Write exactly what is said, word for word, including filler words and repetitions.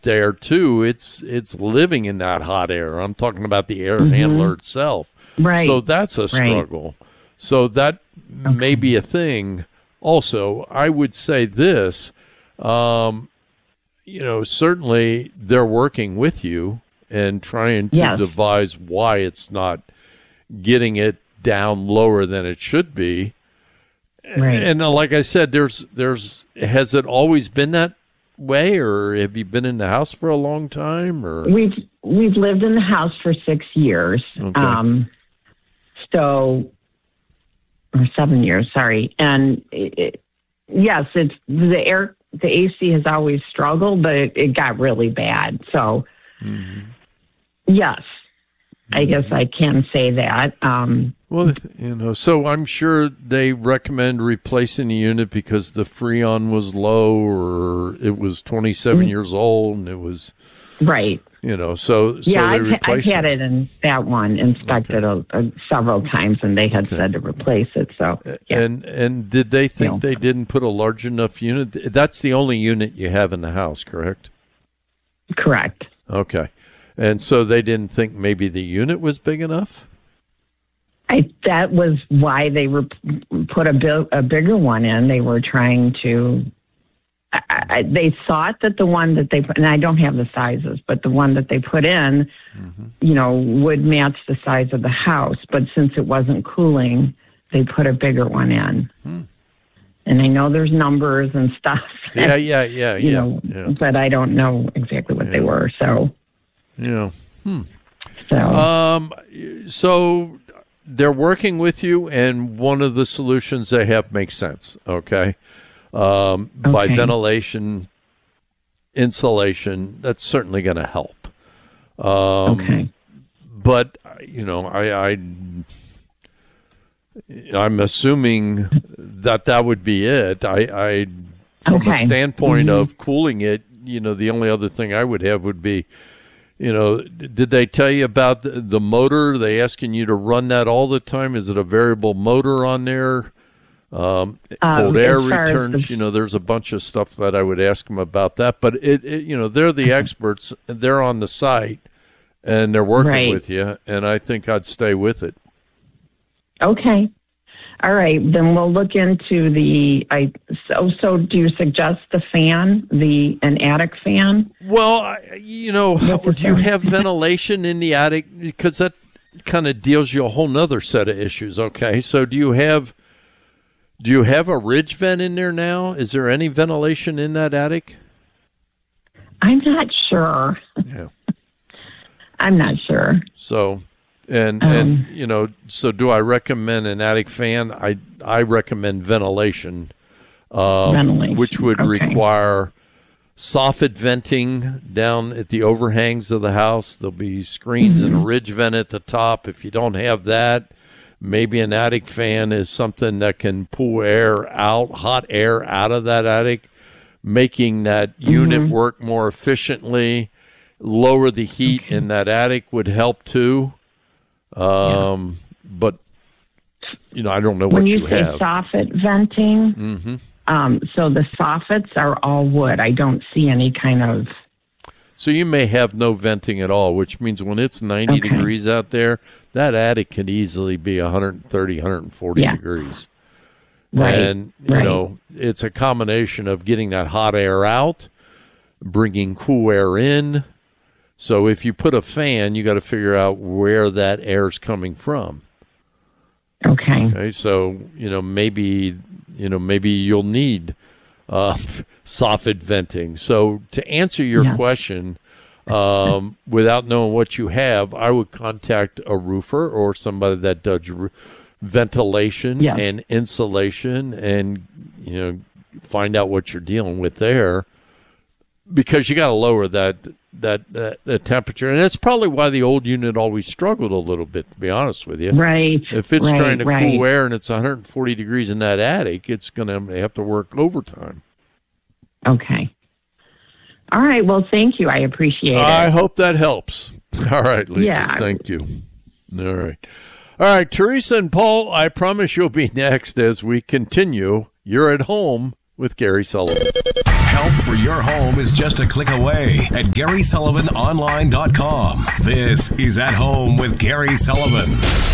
there too, it's it's living in that hot air. I'm talking about the air Mm-hmm. handler itself. Right. So that's a struggle. Right. So that okay. may be a thing. Also, I would say this, um, you know, certainly they're working with you and trying to yes. devise why it's not getting it down lower than it should be. Right. And uh, like I said, there's, there's, has it always been that way, or have you been in the house for a long time? Or we've we've lived in the house for six years. Okay. Um, so. Or seven years, sorry. And it, it, yes, it's the air, the A C has always struggled, but it, it got really bad. So, mm-hmm. yes, mm-hmm. I guess I can say that. Um, well, you know, so I'm sure they recommend replacing the unit because the Freon was low, or it was twenty-seven mm-hmm. years old, and it was right. You know, so, so yeah, they I've, I've had it in that one inspected okay. a, a, several times, and they had okay. said to replace it. So, yeah. and and did they think you know. they didn't put a large enough unit? That's the only unit you have in the house, correct? Correct. Okay, and so they didn't think maybe the unit was big enough. I that was why they were put a bi- a bigger one in. They were trying to. I, I, they thought that the one that they put, and I don't have the sizes, but the one that they put in, mm-hmm. you know, would match the size of the house. But since it wasn't cooling, they put a bigger one in. Hmm. And I know there's numbers and stuff. Yeah, yeah, yeah, you yeah, know, yeah. But I don't know exactly what yeah. they were. So, yeah. Hmm. So, um, so they're working with you, and one of the solutions they have makes sense. Okay. Um, okay. By ventilation, insulation, that's certainly going to help. Um, okay. But, you know, I, I, I'm assuming that that would be it. I, I from okay. a standpoint mm-hmm. of cooling it, you know, the only other thing I would have would be, you know, did they tell you about the, the motor? Are they asking you to run that all the time? Is it a variable motor on there? Um, cold um, air returns, the, you know, there's a bunch of stuff that I would ask them about that, but it, it you know, they're the experts, they're on the site and they're working right. with you. And I think I'd stay with it. Okay. All right. Then we'll look into the, I, so, so do you suggest the fan, the, an attic fan? Well, I, you know, do you have ventilation in the attic? Because that kind of deals you a whole nother set of issues. Okay. So do you have, Do you have a ridge vent in there now? Is there any ventilation in that attic? I'm not sure. Yeah. I'm not sure. So, and um, and you know, so do I recommend an attic fan? I I recommend ventilation, um, ventilation. which would okay. require soffit venting down at the overhangs of the house. There'll be screens mm-hmm. and a ridge vent at the top. If you don't have that, maybe an attic fan is something that can pull air out, hot air out of that attic, making that mm-hmm. unit work more efficiently. Lower the heat okay. in that attic would help too. Um, yeah. But, you know, I don't know when what you, you say have. Soffit venting, mm-hmm. um, so the soffits are all wood. I don't see any kind of... So you may have no venting at all, which means when it's ninety okay. degrees out there, that attic could easily be one thirty, one forty yeah. degrees. Right. And, you right. know, it's a combination of getting that hot air out, bringing cool air in. So if you put a fan, you got to figure out where that air's coming from. Okay. Okay. So, you know, maybe, you know, maybe you'll need uh, soffit venting. So to answer your yeah. question, um, without knowing what you have, I would contact a roofer or somebody that does r- ventilation yeah. and insulation, and, you know, find out what you're dealing with there, because you got to lower that, that, that, that temperature. And that's probably why the old unit always struggled a little bit, to be honest with you. Right. If it's right, trying to right. cool air and it's one forty degrees in that attic, it's going to have to work overtime. Okay. All right. Well, thank you. I appreciate it. I hope that helps. All right, Lisa. Yeah. Thank you. All right. All right, Teresa and Paul, I promise you'll be next as we continue. You're at home with Gary Sullivan. Help for your home is just a click away at Gary Sullivan Online dot com. This is At Home with Gary Sullivan.